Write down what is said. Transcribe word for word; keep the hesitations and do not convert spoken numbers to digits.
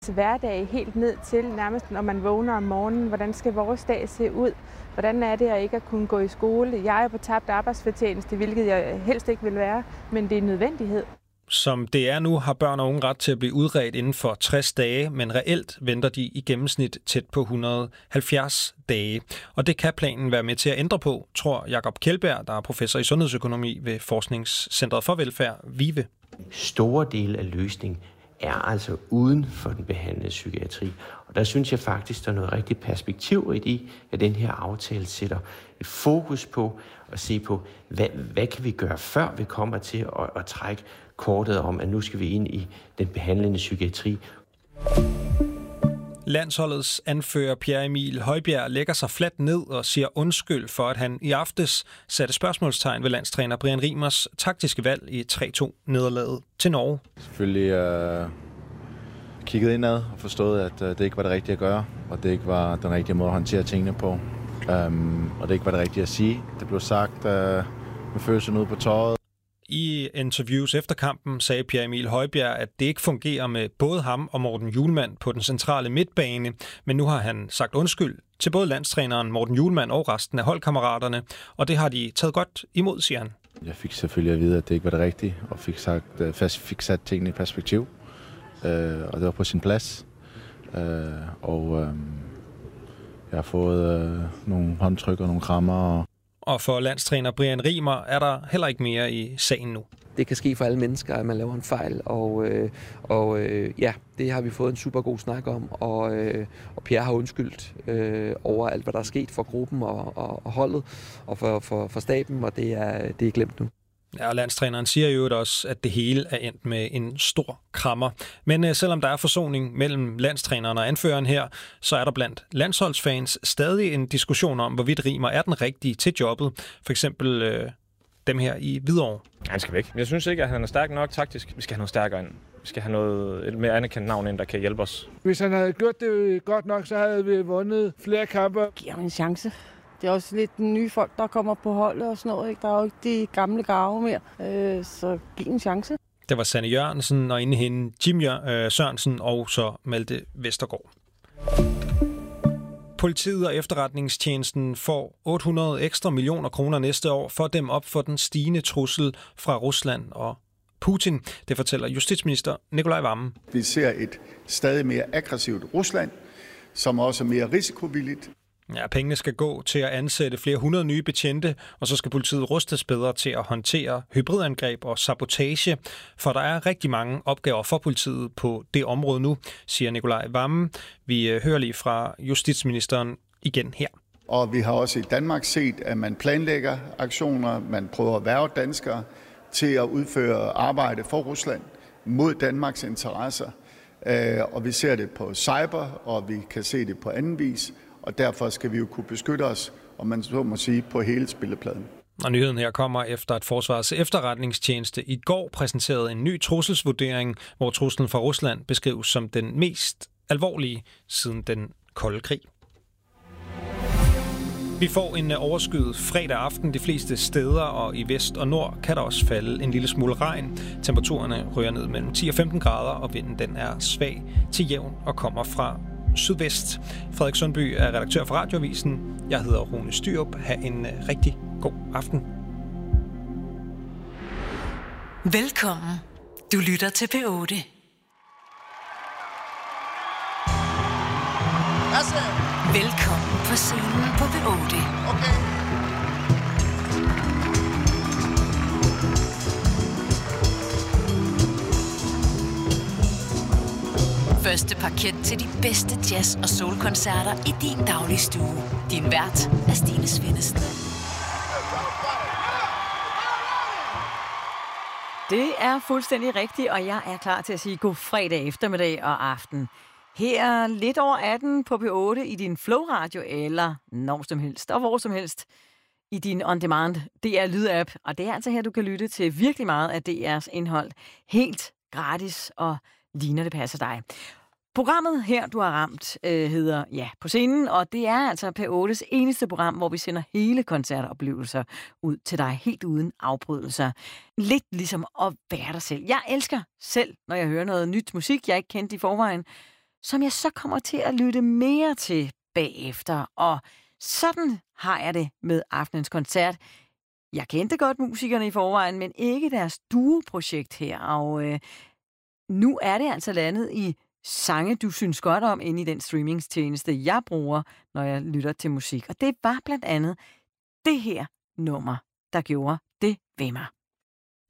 Hverdag helt ned til nærmest, når man vågner om morgenen. Hvordan skal vores dag se ud? Hvordan er det at ikke at kunne gå i skole? Jeg er på tabt arbejdsfortjeneste, hvilket jeg helst ikke vil være, men det er en nødvendighed. Som det er nu, har børn og unge ret til at blive udredt inden for tres dage, men reelt venter de i gennemsnit tæt på et hundrede og halvfjerds dage. Og det kan planen være med til at ændre på, tror Jakob Kjeldberg, der er professor i sundhedsøkonomi ved Forskningscentret for Velfærd, VIVE. Store dele af løsningen er altså uden for den behandlede psykiatri. Og der synes jeg faktisk, der er noget rigtig perspektiv i, at den her aftale sætter et fokus på at se på, hvad, hvad kan vi gøre, før vi kommer til at, at trække kortet om, at nu skal vi ind i den behandlende psykiatri. Landsholdets anfører Pierre Emil Højbjerg lægger sig fladt ned og siger undskyld for, at han i aftes satte spørgsmålstegn ved landstræner Brian Riemers taktiske valg i tre to nederlaget til Norge. Selvfølgelig øh, kigget indad og forstået, at øh, det ikke var det rigtige at gøre, og det ikke var den rigtige måde at håndtere tingene på. Um, og det ikke var det rigtige at sige. Det blev sagt øh, med følelsen ud på tøjet. I interviews efter kampen sagde Pierre Emil Højbjerg, at det ikke fungerer med både ham og Morten Hjulmand på den centrale midtbane, men nu har han sagt undskyld til både landstræneren Morten Hjulmand og resten af holdkammeraterne, og det har de taget godt imod, siger han. Jeg fik selvfølgelig at vide, at det ikke var det rigtige, og fik, sagt, fast, fik sat tingene i perspektiv, øh, og det var på sin plads. Øh, og øh, jeg har fået øh, nogle håndtryk og nogle krammer. Og Og for landstræner Brian Riemer er der heller ikke mere i sagen nu. Det kan ske for alle mennesker, at man laver en fejl, og, øh, og øh, ja, det har vi fået en super god snak om, og, øh, og Pierre har undskyldt øh, over alt, hvad der er sket for gruppen og, og, og holdet, og for, for, for staben, og det er, det er glemt nu. Ja, og landstræneren siger jo også, at det hele er endt med en stor krammer. Men øh, selvom der er forsoning mellem landstræneren og anføreren her, så er der blandt landsholdsfans stadig en diskussion om, hvorvidt Riemer er den rigtige til jobbet. For eksempel øh, dem her i Hvidovre. Han skal væk. Jeg synes ikke, at han er stærk nok taktisk. Vi skal have noget stærkere ind. Vi skal have noget, et mere anerkendt navn ind, der kan hjælpe os. Hvis han havde gjort det godt nok, så havde vi vundet flere kampe. Giver ham en chance. Det er også lidt nye folk, der kommer på holdet og sådan noget. Ikke? Der er jo ikke de gamle grave mere, øh, så giv en chance. Det var Sanne Jørgensen, og inde hende Jim øh, Sørensen og så Malte Vestergaard. Politiet og efterretningstjenesten får otte hundrede ekstra millioner kroner næste år for at dæmme op for den stigende trussel fra Rusland og Putin. Det fortæller justitsminister Nikolaj Wammen. Vi ser et stadig mere aggressivt Rusland, som også er mere risikovilligt. Ja, pengene skal gå til at ansætte flere hundrede nye betjente, og så skal politiet rustes bedre til at håndtere hybridangreb og sabotage, for der er rigtig mange opgaver for politiet på det område nu, siger Nikolaj Wammen. Vi hører lige fra justitsministeren igen her. Og vi har også i Danmark set, at man planlægger aktioner, man prøver at værge danskere til at udføre arbejde for Rusland mod Danmarks interesser. Og vi ser det på cyber, og vi kan se det på anden vis. Og derfor skal vi jo kunne beskytte os, om man så må sige, på hele spillepladen. Og nyheden her kommer efter, at Forsvarets efterretningstjeneste i går præsenterede en ny trusselsvurdering, hvor truslen fra Rusland beskrives som den mest alvorlige siden den kolde krig. Vi får en overskyet fredag aften de fleste steder, og i vest og nord kan der også falde en lille smule regn. Temperaturerne ryger ned mellem ti og femten grader, og vinden den er svag til jævn og kommer fra sydvest. Frederik Sundby er redaktør for Radioavisen. Jeg hedder Rune Styrup. Ha' en rigtig god aften. Velkommen. Du lytter til P otte. Velkommen på scenen på P otte. Okay. Første parket til de bedste jazz- og soul-koncerter i din daglige stue. Din vært er Stine Svendsen. Det er fuldstændig rigtigt, og jeg er klar til at sige god fredag eftermiddag og aften. Her lidt over atten på P otte i din Flow-radio, eller når som helst og hvor som helst i din on-demand D R Lyd-app. Og det er altså her, du kan lytte til virkelig meget af D R's indhold. Helt gratis og ligner det passer dig. Programmet her, du har ramt, øh, hedder Ja, på scenen, og det er altså P ottes eneste program, hvor vi sender hele koncertoplevelser ud til dig, helt uden afbrydelser. Lidt ligesom at være dig selv. Jeg elsker selv, når jeg hører noget nyt musik, jeg ikke kendte i forvejen. som jeg så kommer til at lytte mere til bagefter. Og sådan har jeg det med aftenens koncert. Jeg kendte godt musikerne i forvejen, men ikke deres duoprojekt her. Og øh, nu er det altså landet i sange, du synes godt om, inde i den streamingstjeneste, jeg bruger, når jeg lytter til musik. Og det var blandt andet det her nummer, der gjorde det ved mig.